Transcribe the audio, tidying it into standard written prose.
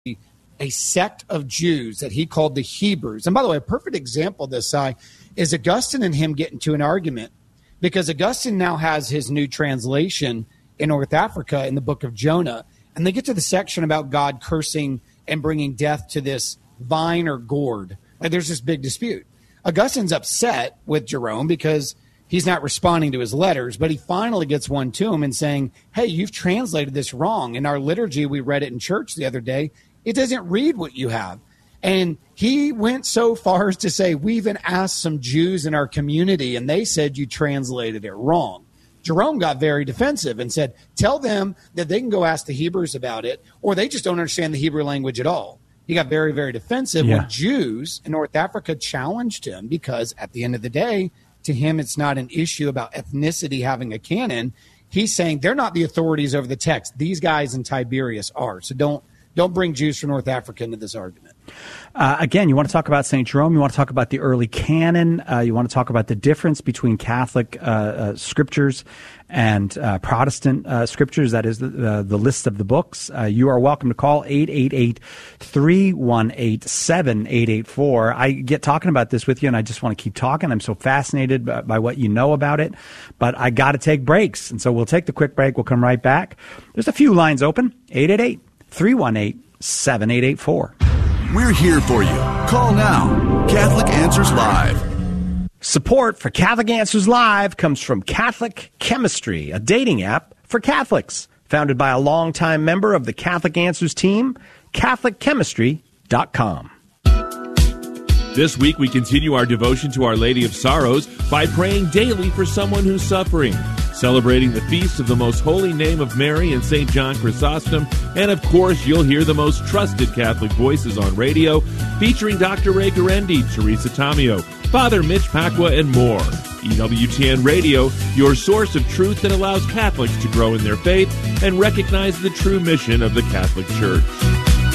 a sect of Jews that he called the Hebrews. And by the way, a perfect example of this is Augustine and him getting to an argument, because Augustine now has his new translation in North Africa in the book of Jonah. And they get to the section about God cursing and bringing death to this vine or gourd. Like, there's this big dispute. Augustine's upset with Jerome because he's not responding to his letters, but he finally gets one to him and saying, hey, you've translated this wrong. In our liturgy, we read it in church the other day. It doesn't read what you have. And he went so far as to say, we even asked some Jews in our community, and they said you translated it wrong. Jerome got very defensive and said, tell them that they can go ask the Hebrews about it, or they just don't understand the Hebrew language at all. He got very, very defensive when Jews in North Africa challenged him, because at the end of the day, to him, it's not an issue about ethnicity having a canon. He's saying they're not the authorities over the text. These guys in Tiberias are. So don't bring Jews from North Africa into this argument. Again, you want to talk about St. Jerome. You want to talk about the early canon. You want to talk about the difference between Catholic scriptures and Protestant scriptures. That is the list of the books. You are welcome to call 888-318-7884. I get talking about this with you, and I just want to keep talking. I'm so fascinated by what you know about it. But I got to take breaks, and so we'll take the quick break. We'll come right back. There's a few lines open. 888-318-7884. We're here for you. Call now. Catholic Answers Live. Support for Catholic Answers Live comes from Catholic Chemistry, a dating app for Catholics. Founded by a longtime member of the Catholic Answers team, CatholicChemistry.com. This week, we continue our devotion to Our Lady of Sorrows by praying daily for someone who's suffering, celebrating the feast of the Most Holy Name of Mary and St. John Chrysostom, and of course, you'll hear the most trusted Catholic voices on radio, featuring Dr. Ray Guarendi, Teresa Tomeo, Father Mitch Pacwa, and more. EWTN Radio, your source of truth that allows Catholics to grow in their faith and recognize the true mission of the Catholic Church.